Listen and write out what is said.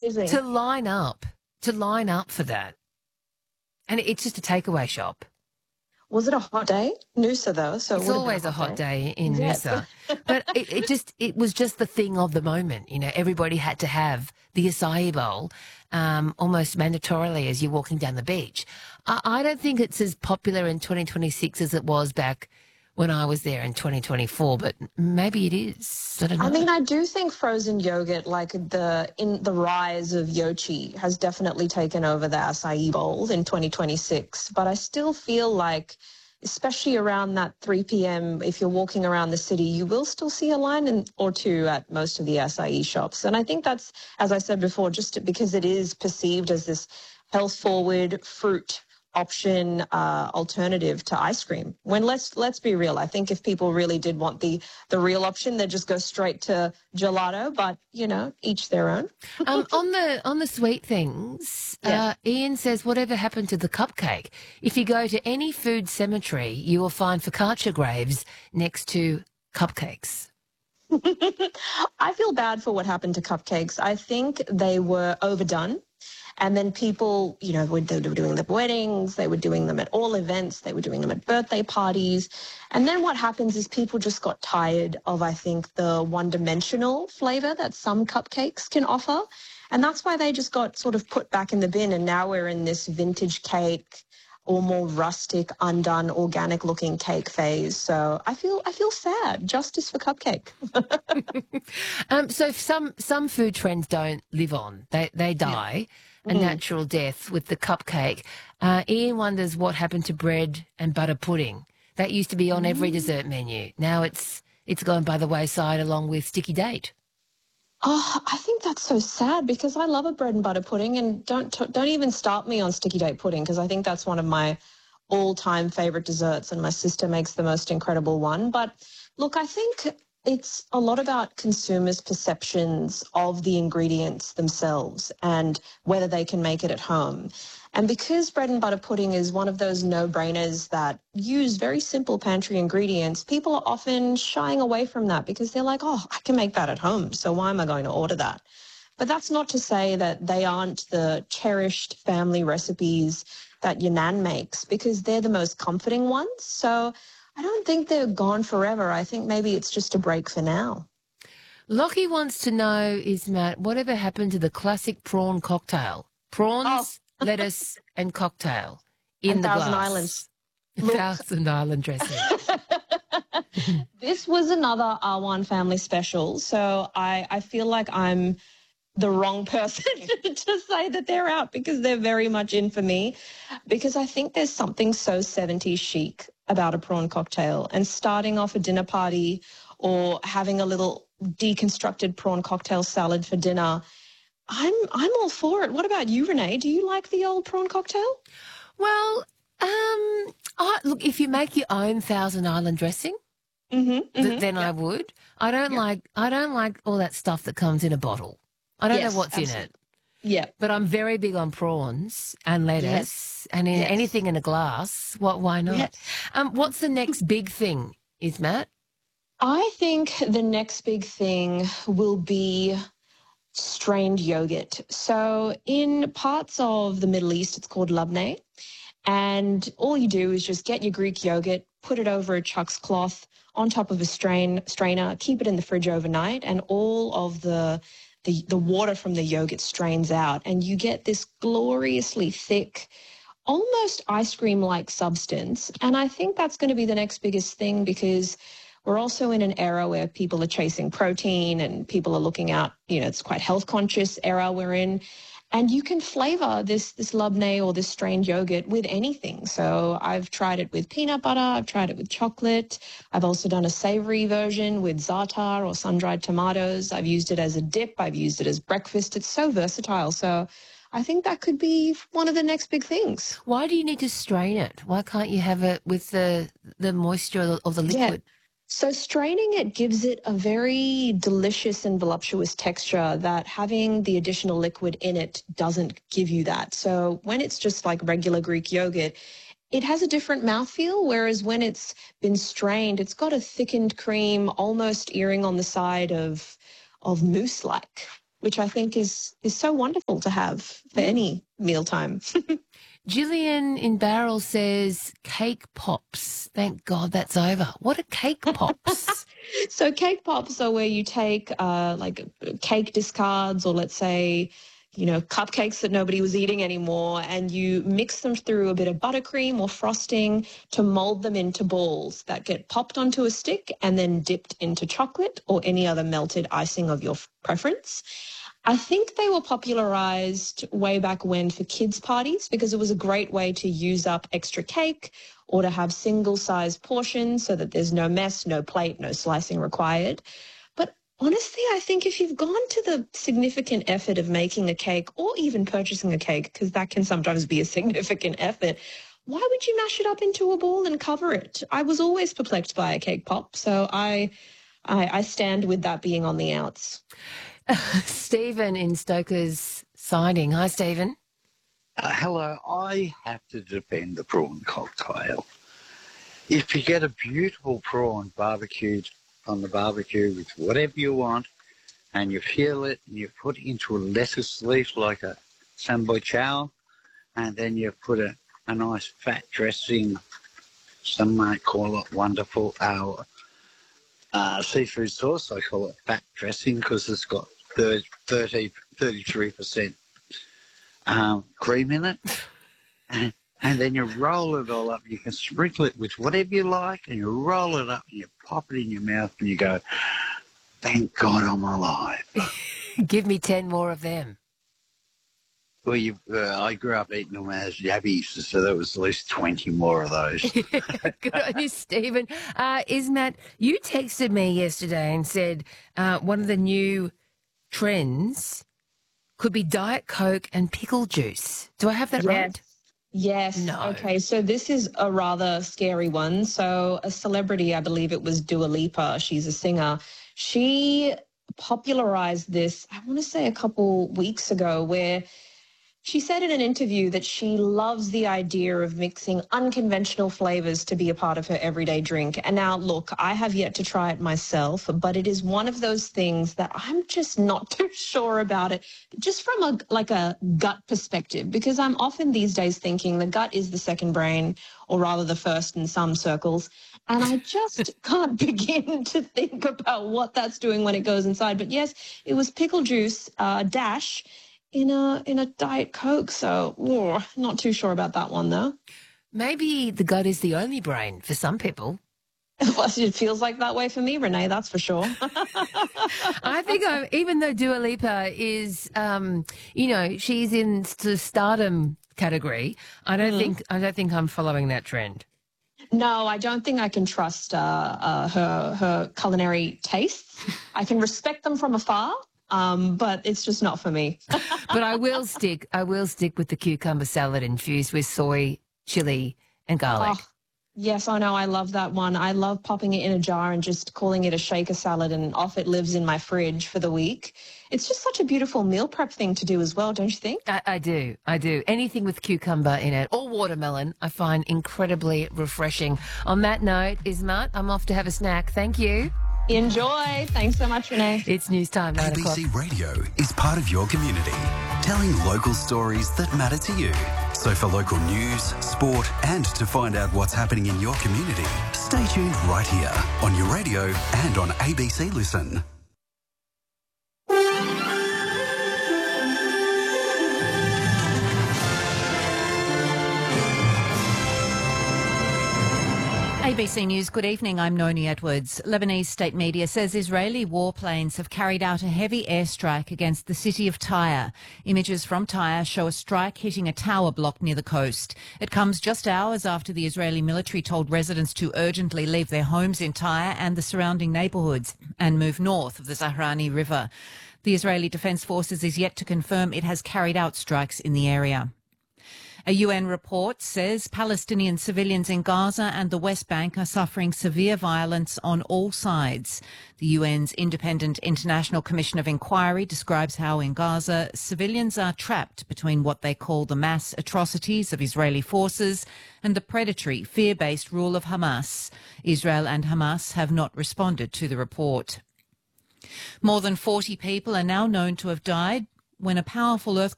to line up for that. And it's just a takeaway shop. Was it a hot day? Noosa, though, so It's it would have been always a hot day in Yes. Noosa. But it was just the thing of the moment. You know, everybody had to have the acai bowl almost mandatorily as you're walking down the beach. I don't think it's as popular in 2026 as it was back when I was there in 2024, but maybe it is. I don't know. I mean, I do think frozen yogurt, like the rise of Yochi, has definitely taken over the acai bowl in 2026. But I still feel like, especially around that 3 p.m., if you're walking around the city, you will still see a line or two at most of the acai shops. And I think that's, as I said before, just because it is perceived as this health-forward fruit option alternative to ice cream. When let's be real, I think if people really did want the real option, they'd just go straight to gelato, but you know, each their own. On the sweet things, Yeah. Ian says, whatever happened to the cupcake? If you go to any food cemetery, you will find focaccia graves next to cupcakes. I feel bad for what happened to cupcakes. I think they were overdone. And then people, you know, they were doing them at weddings, they were doing them at all events, they were doing them at birthday parties. And then what happens is people just got tired of, I think, the one-dimensional flavor that some cupcakes can offer. And that's why they just got sort of put back in the bin. And now we're in this vintage cake or more rustic, undone, organic-looking cake phase. So I feel sad. Justice for cupcake. So some food trends don't live on; they die a natural death with the cupcake. Ian wonders what happened to bread and butter pudding. That used to be on every dessert menu. Now it's gone by the wayside along with sticky date. Oh, I think that's so sad because I love a bread and butter pudding, and don't even start me on sticky date pudding because I think that's one of my all-time favorite desserts, and my sister makes the most incredible one. But look, I think it's a lot about consumers' perceptions of the ingredients themselves and whether they can make it at home. And because bread and butter pudding is one of those no-brainers that use very simple pantry ingredients, people are often shying away from that because they're like, oh, I can make that at home, so why am I going to order that? But that's not to say that they aren't the cherished family recipes that your nan makes, because they're the most comforting ones. So I don't think they're gone forever. I think maybe it's just a break for now. Lockie wants to know, Matt, whatever happened to the classic prawn cocktail? Prawns, lettuce, and cocktail in And the Thousand glass. Islands. Thousand Island dressing. This was another R1 family special, so I feel like I'm the wrong person to say that they're out because they're very much in for me, because I think there's something so 70s chic about a prawn cocktail, and starting off a dinner party or having a little deconstructed prawn cocktail salad for dinner. I'm all for it. What about you, Renee? Do you like the old prawn cocktail? Well, look, if you make your own Thousand Island dressing, then I would. I don't like all that stuff that comes in a bottle. I don't know what's in it. Yeah. But I'm very big on prawns and lettuce and anything in a glass. Why not? Yes. What's the next big thing, Matt? I think the next big thing will be strained yogurt. So in parts of the Middle East, it's called labneh. And all you do is just get your Greek yogurt, put it over a Chuck's cloth on top of a strainer, keep it in the fridge overnight, and all of the water from the yogurt strains out, and you get this gloriously thick, almost ice cream-like substance. And I think that's going to be the next biggest thing, because we're also in an era where people are chasing protein and people are looking out, it's quite health conscious era we're in. And you can flavor this labneh or this strained yogurt with anything. So I've tried it with peanut butter. I've tried it with chocolate. I've also done a savory version with za'atar or sun-dried tomatoes. I've used it as a dip. I've used it as breakfast. It's so versatile. So I think that could be one of the next big things. Why do you need to strain it? Why can't you have it with the moisture of the liquid? Yeah. So straining it gives it a very delicious and voluptuous texture that having the additional liquid in it doesn't give you that. So when it's just like regular Greek yogurt, it has a different mouthfeel, whereas when it's been strained, it's got a thickened cream, almost earring on the side of mousse-like. which I think is so wonderful to have for any mealtime. Gillian in Barrel says cake pops. Thank God that's over. What are cake pops? So cake pops are where you take like cake discards, or let's say, cupcakes that nobody was eating anymore, and you mix them through a bit of buttercream or frosting to mold them into balls that get popped onto a stick and then dipped into chocolate or any other melted icing of your preference. I think they were popularized way back when for kids' parties because it was a great way to use up extra cake or to have single-sized portions so that there's no mess, no plate, no slicing required. But honestly, I think if you've gone to the significant effort of making a cake or even purchasing a cake, because that can sometimes be a significant effort, why would you mash it up into a ball and cover it? I was always perplexed by a cake pop, so I stand with that being on the outs. Stephen in Stoker's Siding. Hi, Stephen. Hello. I have to defend the prawn cocktail. If you get a beautiful prawn barbecued on the barbecue with whatever you want, and you peel it and you put it into a lettuce leaf like a sambochao, and then you put a nice fat dressing, some might call it wonderful, our seafood sauce, I call it fat dressing because it's got 33% cream in it. And then you roll it all up. You can sprinkle it with whatever you like, and you roll it up and you pop it in your mouth and you go, thank God I'm alive. Give me 10 more of them. Well, I grew up eating them as yabbies, so there was at least 20 more of those. Good on you, Stephen. Ismat, you texted me yesterday and said one of the new trends could be Diet Coke and pickle juice. Do I have that right? Yes. No. Okay, so this is a rather scary one. So a celebrity, I believe it was Dua Lipa, she's a singer. She popularized this, I want to say a couple weeks ago, where she said in an interview that she loves the idea of mixing unconventional flavors to be a part of her everyday drink. And now, look, I have yet to try it myself, but it is one of those things that I'm just not too sure about it, just from a gut perspective, because I'm often these days thinking the gut is the second brain, or rather the first in some circles. And I just can't begin to think about what that's doing when it goes inside. But yes, it was pickle juice dash in a Diet Coke. So not too sure about that one, though. Maybe the gut is the only brain for some people. Well, it feels like that way for me, Renee, that's for sure. I think even though Dua Lipa is, she's in the stardom category, I don't think I'm following that trend. No, I don't think I can trust her culinary tastes. I can respect them from afar. But it's just not for me. But I will stick with the cucumber salad infused with soy, chili, and garlic. Oh, yes, I know. I love that one. I love popping it in a jar and just calling it a shaker salad, and off it lives in my fridge for the week. It's just such a beautiful meal prep thing to do as well, don't you think? I do. Anything with cucumber in it or watermelon, I find incredibly refreshing. On that note, Ismat, I'm off to have a snack. Thank you. Enjoy. Thanks so much, Renee. It's news time, 9 o'clock. ABC Radio is part of your community, telling local stories that matter to you. So for local news, sport, and to find out what's happening in your community, stay tuned right here on your radio and on ABC Listen. ABC News, good evening. I'm Noni Edwards. Lebanese state media says Israeli warplanes have carried out a heavy airstrike against the city of Tyre. Images from Tyre show a strike hitting a tower block near the coast. It comes just hours after the Israeli military told residents to urgently leave their homes in Tyre and the surrounding neighbourhoods and move north of the Zahrani River. The Israeli Defence Forces is yet to confirm it has carried out strikes in the area. A UN report says Palestinian civilians in Gaza and the West Bank are suffering severe violence on all sides. The UN's Independent International Commission of Inquiry describes how in Gaza civilians are trapped between what they call the mass atrocities of Israeli forces and the predatory, fear-based rule of Hamas. Israel and Hamas have not responded to the report. More than 40 people are now known to have died when a powerful earthquake